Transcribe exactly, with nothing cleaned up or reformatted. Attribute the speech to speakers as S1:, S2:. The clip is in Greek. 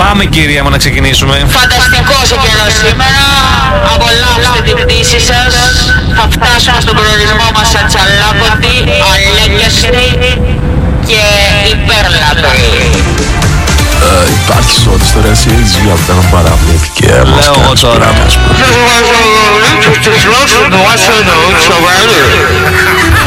S1: Πάμε κυρία μου να ξεκινήσουμε.
S2: Φανταστικός ο καιρός σήμερα. Απολαύστε την πτήση σας. Θα φτάσουμε στον προορισμό μας ατσαλάκωτοι, αλέγγαστοι και υπέρλατροι.
S3: Ε, υπάρχει σώτη τώρα, εσύ έχεις βγει από έναν παραβλήτη και μας
S1: Λέω εγώ
S3: κάνεις
S1: τώρα.
S3: πράγμα, ας πούμε.
S2: This was a little to slow to the western notes of earlier.